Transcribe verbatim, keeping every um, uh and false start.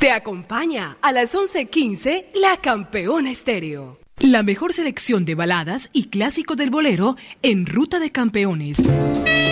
Te acompaña a las once quince La Campeona Estéreo. La mejor selección de baladas y clásicos del bolero en Ruta de Campeones.